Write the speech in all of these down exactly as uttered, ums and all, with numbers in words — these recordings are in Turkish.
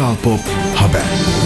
Kral Pop Haber.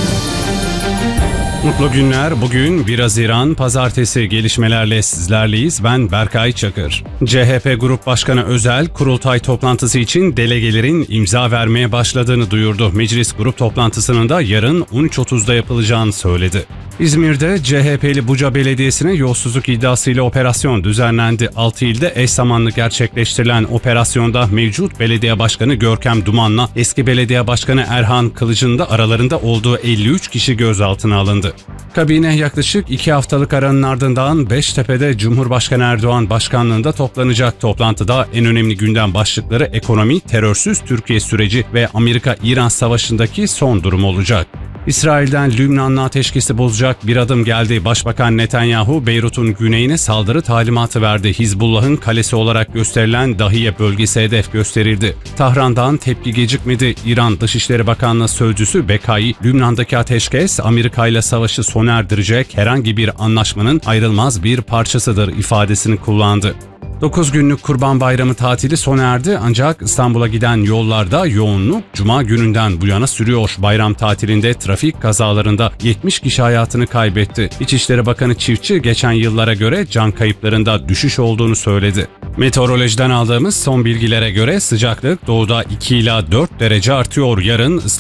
Mutlu günler. Bugün bir Haziran Pazartesi, gelişmelerle sizlerleyiz. Ben Berkay Çakır. C H P Grup Başkanı Özel, kurultay toplantısı için delegelerin imza vermeye başladığını duyurdu. Meclis grup toplantısının da yarın on üç otuzda yapılacağını söyledi. İzmir'de C H P'li Buca Belediyesi'ne yolsuzluk iddiasıyla operasyon düzenlendi. altı ilde eş zamanlı gerçekleştirilen operasyonda mevcut belediye başkanı Görkem Duman'la eski belediye başkanı Erhan Kılıç'ın da aralarında olduğu elli üç kişi gözaltına alındı. Kabine yaklaşık iki haftalık aranın ardından Beştepe'de Cumhurbaşkanı Erdoğan başkanlığında toplanacak. Toplantıda en önemli gündem başlıkları ekonomi, terörsüz Türkiye süreci ve Amerika-İran savaşındaki son durum olacak. İsrail'den Lübnan'la ateşkesi bozacak bir adım geldi. Başbakan Netanyahu, Beyrut'un güneyine saldırı talimatı verdi. Hizbullah'ın kalesi olarak gösterilen Dahiye bölgesi hedef gösterildi. Tahran'dan tepki gecikmedi. İran Dışişleri Bakanlığı Sözcüsü Bekai, Lübnan'daki ateşkes Amerika ile savaşı sona erdirecek herhangi bir anlaşmanın ayrılmaz bir parçasıdır ifadesini kullandı. dokuz günlük Kurban Bayramı tatili sona erdi, ancak İstanbul'a giden yollarda yoğunluk Cuma gününden bu yana sürüyor. Bayram tatilinde trafik kazalarında yetmiş kişi hayatını kaybetti. İçişleri Bakanı Çiftçi geçen yıllara göre can kayıplarında düşüş olduğunu söyledi. Meteorolojiden aldığımız son bilgilere göre sıcaklık doğuda iki ila dört derece artıyor. Yarın